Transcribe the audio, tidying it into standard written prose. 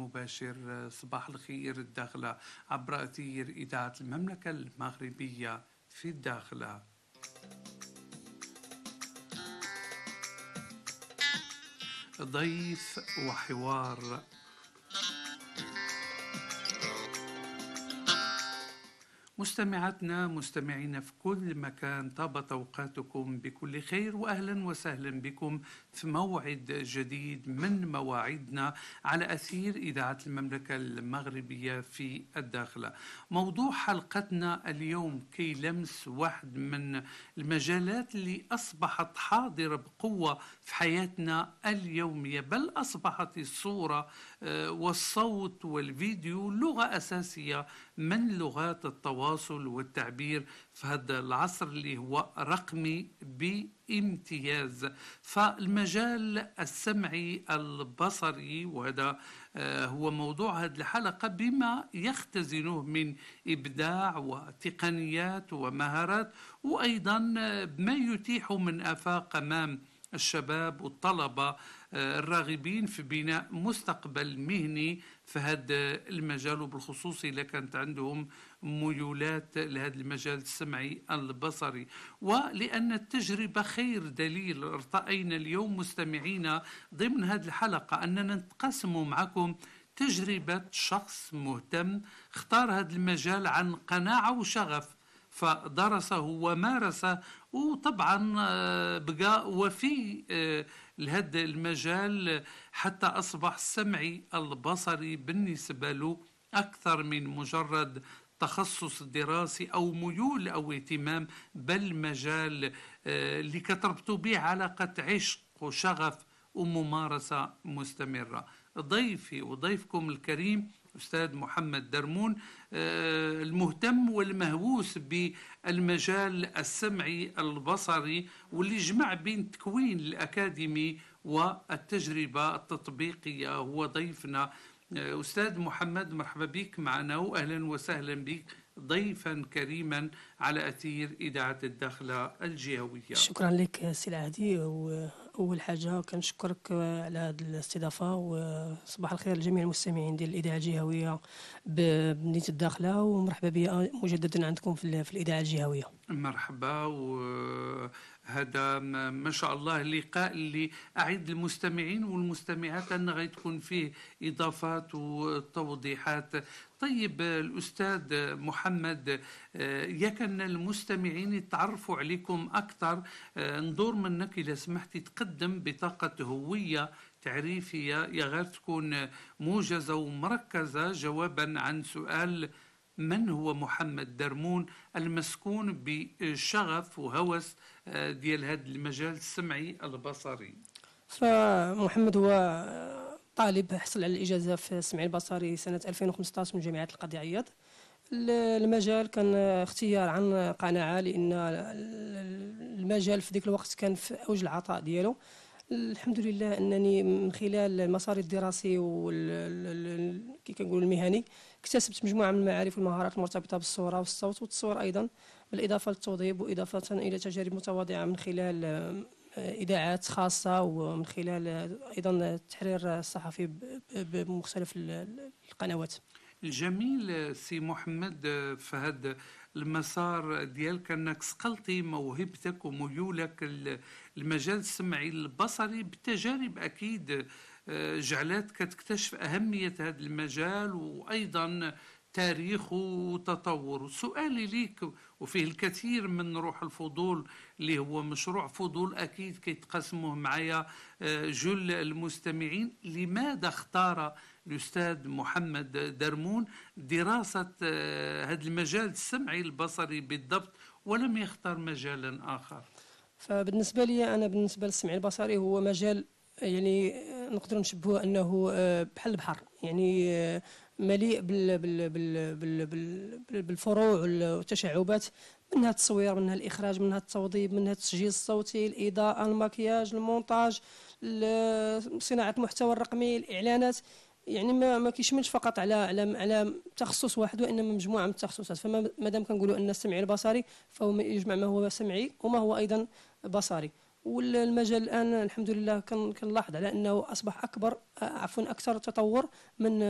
المباشر صباح الخير الداخلة عبر أثير إذاعة المملكة المغربية في الداخلة. ضيف وحوار. مستمعاتنا مستمعينا في كل مكان، طابت أوقاتكم بكل خير وأهلا وسهلا بكم في موعد جديد من مواعيدنا على أثير إذاعة المملكة المغربية في الداخلة. موضوع حلقتنا اليوم كي لمس واحد من المجالات اللي أصبحت حاضرة بقوة في حياتنا اليومية، بل أصبحت الصورة والصوت والفيديو لغة أساسية من لغات التواصل والتعبير في هذا العصر اللي هو رقمي بامتياز. فالمجال السمعي البصري، وهذا هو موضوع هذه الحلقة، بما يختزنه من إبداع وتقنيات ومهارات، وأيضا ما يتيح من آفاق أمام الشباب والطلبة الراغبين في بناء مستقبل مهني في هذا المجال، وبالخصوص إذا كانت عندهم ميولات لهذا المجال السمعي البصري. ولأن التجربة خير دليل، ارتأينا اليوم مستمعينا ضمن هذه الحلقة أننا نتقاسم معكم تجربة شخص مهتم اختار هذا المجال عن قناعة وشغف، فدرسه ومارسه، وطبعا بقى وفي لهذا المجال حتى أصبح السمعي البصري بالنسبة له أكثر من مجرد تخصص دراسي أو ميول أو اهتمام، بل مجال اللي كتربطوا به علاقة عشق وشغف وممارسة مستمرة. ضيفي وضيفكم الكريم أستاذ محمد درمون، المهتم والمهووس بالمجال السمعي البصري، واللي جمع بين التكوين الأكاديمي والتجربة التطبيقية. هو ضيفنا أستاذ محمد، مرحبا بك معنا وأهلا وسهلا بك ضيفا كريما على أثير إذاعة الداخلة الجهوية. شكرا لك سي العهدي، وأول حاجة كنشكرك على هذه الاستضافة، وصباح الخير لجميع المستمعين ديال الإذاعة الجهوية بمدينة الداخلة، ومرحبا بي مجددا عندكم في الإذاعة الجهوية. مرحبا. وهذا ما شاء الله اللقاء اللي أعيد المستمعين والمستمعات أن غيتكون فيه إضافات وتوضيحات. طيب الأستاذ محمد، يكن المستمعين يتعرفوا عليكم أكثر، ندور منك إذا سمحتي تقدم بطاقة هوية تعريفية يا غير تكون موجزة ومركزة جوابا عن سؤال: من هو محمد درمون المسكون بشغف وهوس ديال هذا المجال السمعي البصري؟ فمحمد هو طالب حصل على الإجازة في السمعي البصري سنة 2015 من جامعة القاضي عياض. المجال كان اختيار عن قناعة، لأن المجال في ذيك الوقت كان في أوج العطاء ديالو. الحمد لله أنني من خلال المسار الدراسي كي كنقول المهني اكتسبت مجموعة من المعارف والمهارات المرتبطة بالصورة والصوت والتصوير أيضا، بالإضافة للتوظيف، وإضافة إلى تجارب متواضعة من خلال إذاعات خاصة، ومن خلال أيضا التحرير الصحفي بمختلف القنوات. الجميل سي محمد في هذا المسار ديالك أنك صقلتي موهبتك وميولك المجال السمعي البصري بتجارب أكيد جعلتك تكتشف أهمية هذا المجال وأيضا تاريخه وتطوره. سؤالي ليك وفيه الكثير من روح الفضول، اللي هو مشروع فضول أكيد كي تقسموه معايا جل المستمعين: لماذا اختار الأستاذ محمد درمون دراسة هذا المجال السمعي البصري بالضبط ولم يختار مجالا آخر؟ فبالنسبة لي أنا، بالنسبة للسمعي البصري هو مجال يعني نقدر نشبهه أنه بحال البحر، يعني مليء بالفروع والتشعبات، منها التصوير، منها الإخراج، منها التوظيف، منها التسجيل الصوتي، الإضاءة، المكياج، المونتاج، صناعة المحتوى الرقمي، الإعلانات. يعني ما كيشملش فقط على تخصص واحد، وإنما مجموعة من التخصصات. فما دام كنقولوا أن السمعي البصري فهو يجمع ما هو سمعي وما هو أيضا بصري. والمجال الآن الحمد لله كنلاحظ على أنه أصبح أكثر تطور من